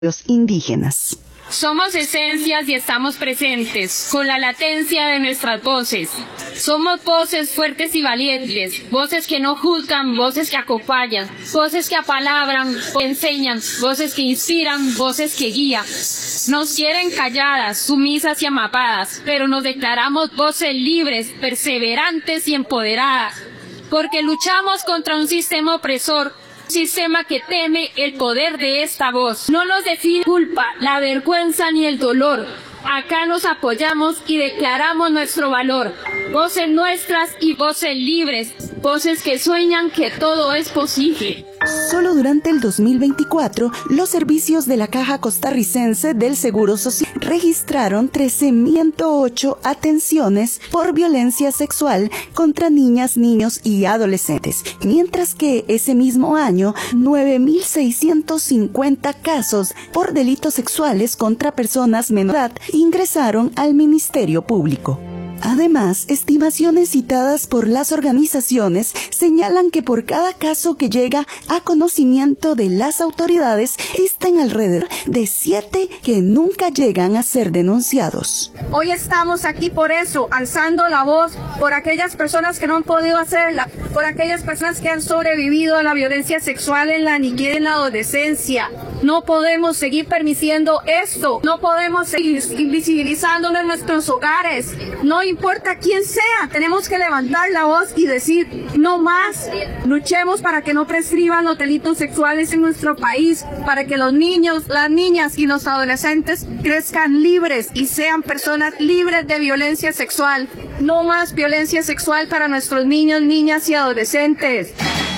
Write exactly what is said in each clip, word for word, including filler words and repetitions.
los indígenas. Somos esencias y estamos presentes, con la latencia de nuestras voces. Somos voces fuertes y valientes, voces que no juzgan, voces que acompañan, voces que apalabran, que enseñan, voces que inspiran, voces que guían. Nos quieren calladas, sumisas y amapadas, pero nos declaramos voces libres, perseverantes y empoderadas, porque luchamos contra un sistema opresor, sistema que teme el poder de esta voz. No nos define culpa, la vergüenza ni el dolor. Acá nos apoyamos y declaramos nuestro valor. Voces nuestras y voces libres, voces que sueñan que todo es posible. Solo durante el dos mil veinticuatro, los servicios de la Caja Costarricense del Seguro Social registraron trece mil ciento ocho atenciones por violencia sexual contra niñas, niños y adolescentes, mientras que ese mismo año, nueve mil seiscientos cincuenta casos por delitos sexuales contra personas menor de edad ingresaron al Ministerio Público. Además, estimaciones citadas por las organizaciones señalan que por cada caso que llega a conocimiento de las autoridades, existen alrededor de siete que nunca llegan a ser denunciados. Hoy estamos aquí por eso, alzando la voz por aquellas personas que no han podido hacerla, por aquellas personas que han sobrevivido a la violencia sexual en la niñez y en la adolescencia. No podemos seguir permitiendo esto, no podemos seguir invisibilizándolo en nuestros hogares. No importa quién sea, tenemos que levantar la voz y decir no más. Luchemos para que no prescriban los delitos sexuales en nuestro país, para que los niños, las niñas y los adolescentes crezcan libres y sean personas libres de violencia sexual. No más violencia sexual para nuestros niños, niñas y adolescentes.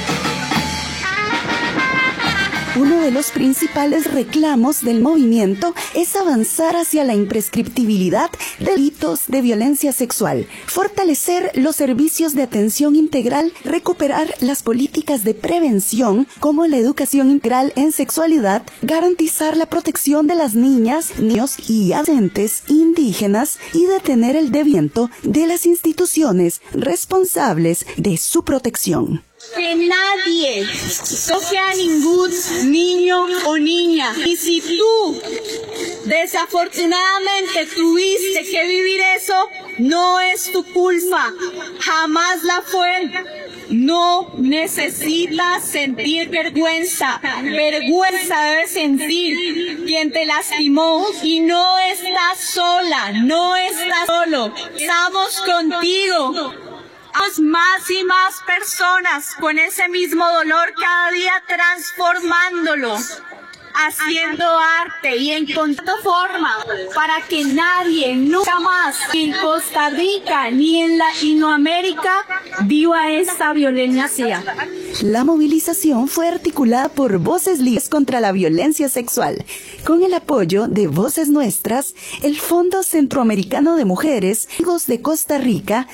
Uno de los principales reclamos del movimiento es avanzar hacia la imprescriptibilidad de delitos de violencia sexual, fortalecer los servicios de atención integral, recuperar las políticas de prevención como la educación integral en sexualidad, garantizar la protección de las niñas, niños y adolescentes indígenas y detener el desviamiento de las instituciones responsables de su protección. Que nadie toque a ningún niño o niña. Y si tú desafortunadamente tuviste que vivir eso, no es tu culpa. Jamás la fue. No necesitas sentir vergüenza. Vergüenza debe sentir quien te lastimó. Y no estás sola, no estás solo. Estamos contigo. Más y más personas con ese mismo dolor cada día transformándolo, haciendo arte y encontrando forma para que nadie, nunca más, en Costa Rica ni en Latinoamérica, viva esta violencia. La movilización fue articulada por Voces Libres contra la Violencia Sexual, con el apoyo de Voces Nuestras, el Fondo Centroamericano de Mujeres, Amigos de Costa Rica,